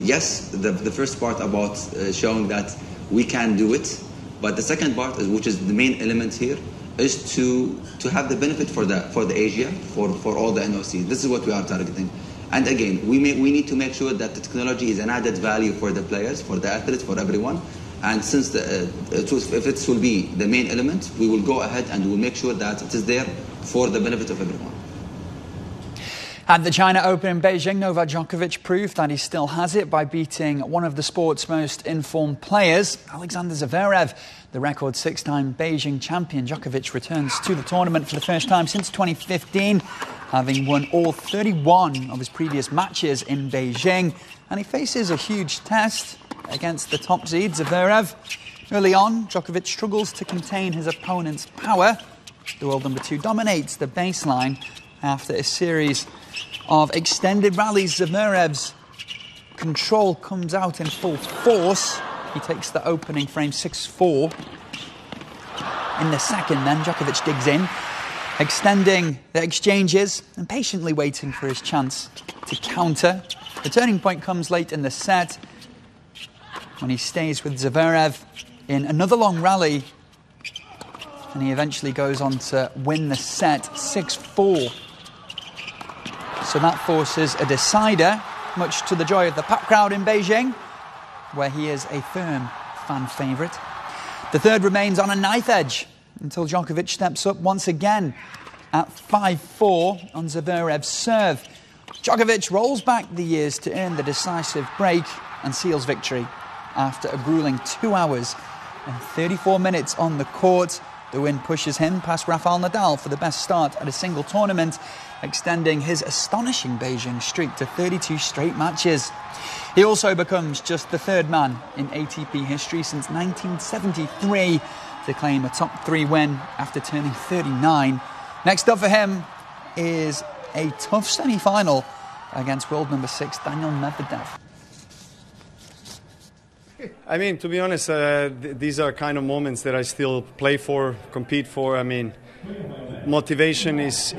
Yes, the first part about showing that we can do it, but the second part, which is the main element here, is to have the benefit for the Asia, for all the NOC. This is what we are targeting. And again, we need to make sure that the technology is an added value for the players, for the athletes, for everyone. And since if it will be the main element, we will go ahead and we'll make sure that it is there for the benefit of everyone. At the China Open in Beijing, Novak Djokovic proved that he still has it by beating one of the sport's most informed players, Alexander Zverev. The record six-time Beijing champion Djokovic returns to the tournament for the first time since 2015, having won all 31 of his previous matches in Beijing. And he faces a huge test against the top seed, Zverev. Early on, Djokovic struggles to contain his opponent's power. The world number 2 dominates the baseline after a series of extended rallies. Zverev's control comes out in full force. He takes the opening frame 6-4. In the second, then, Djokovic digs in, extending the exchanges and patiently waiting for his chance to counter. The turning point comes late in the set when he stays with Zverev in another long rally, and he eventually goes on to win the set 6-4. So that forces a decider, much to the joy of the packed crowd in Beijing, where he is a firm fan favourite. The third remains on a knife edge until Djokovic steps up once again at 5-4 on Zverev's serve. Djokovic rolls back the years to earn the decisive break and seals victory. After a gruelling 2 hours and 34 minutes on the court, the win pushes him past Rafael Nadal for the best start at a single tournament, extending his astonishing Beijing streak to 32 straight matches. He also becomes just the third man in ATP history since 1973 to claim a top 3 win after turning 39. Next up for him is a tough semi-final against world number 6 Daniil Medvedev. I mean, to be honest, these are kind of moments that I still play for, compete for. I mean, motivation is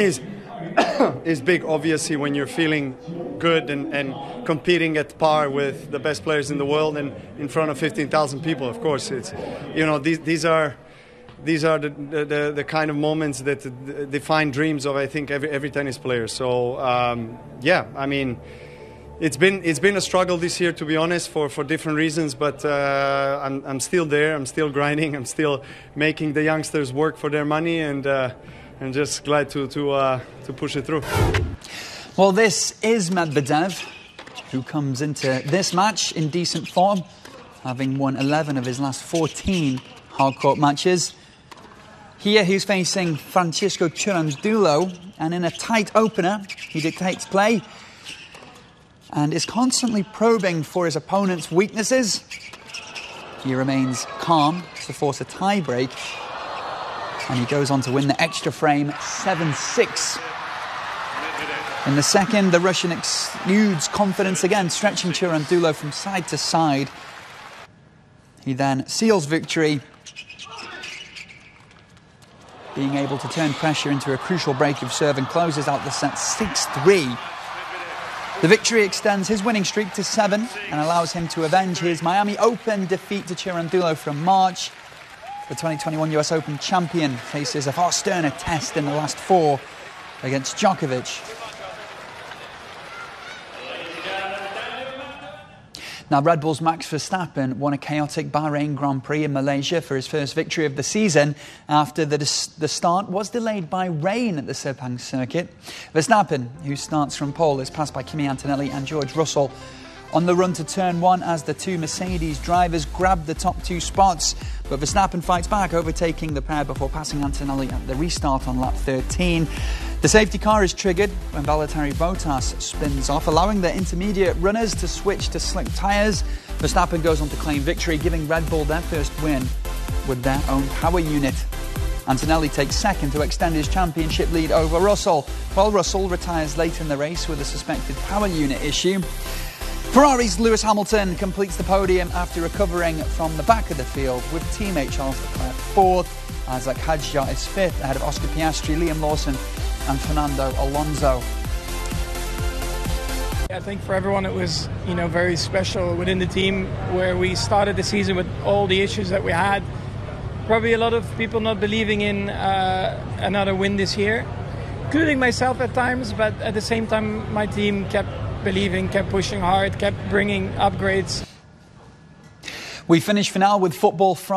big, obviously, when you're feeling good and competing at par with the best players in the world and in front of 15,000 people. Of course, it's, you know, these are the kind of moments that define dreams of, I think, every tennis player. So yeah, I mean, it's been a struggle this year, to be honest, for different reasons. But I'm still there. I'm still grinding. I'm still making the youngsters work for their money, and I'm just glad to push it through. Well, this is Medvedev, who comes into this match in decent form, having won 11 of his last 14 hard-court matches. Here he's facing Francisco Ciarandulo, and in a tight opener, he dictates play and is constantly probing for his opponent's weaknesses. He remains calm to force a tie-break, and he goes on to win the extra frame 7-6. In the second, the Russian exudes confidence again, stretching Ciarandulo from side to side. He then seals victory, being able to turn pressure into a crucial break of serve, and closes out the set 6-3. The victory extends his winning streak to 7 and allows him to avenge his Miami Open defeat to Ciarandulo from March. The 2021 US Open champion faces a far sterner test in the last 4 against Djokovic. Now, Red Bull's Max Verstappen won a chaotic Bahrain Grand Prix in Malaysia for his first victory of the season after the start was delayed by rain at the Sepang circuit. Verstappen, who starts from pole, is passed by Kimi Antonelli and George Russell on the run to turn 1 as the 2 Mercedes drivers grab the top 2 spots. But Verstappen fights back, overtaking the pair before passing Antonelli at the restart on lap 13. The safety car is triggered when Valtteri Bottas spins off, allowing the intermediate runners to switch to slick tyres. Verstappen goes on to claim victory, giving Red Bull their first win with their own power unit. Antonelli takes second to extend his championship lead over Russell, while Russell retires late in the race with a suspected power unit issue. Ferrari's Lewis Hamilton completes the podium after recovering from the back of the field, with teammate Charles Leclerc 4th. Isaac Hadjar is 5th, ahead of Oscar Piastri, Liam Lawson and Fernando Alonso. I think for everyone it was, very special within the team, where we started the season with all the issues that we had. Probably a lot of people not believing in another win this year, including myself at times, but at the same time my team kept believing, kept pushing hard, kept bringing upgrades. We finish for now with football from